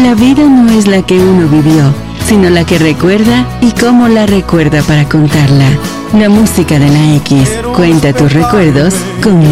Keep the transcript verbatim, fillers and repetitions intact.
La vida no es la que uno vivió, sino la que recuerda y cómo la recuerda para contarla. La música de la X. Cuenta tus recuerdos con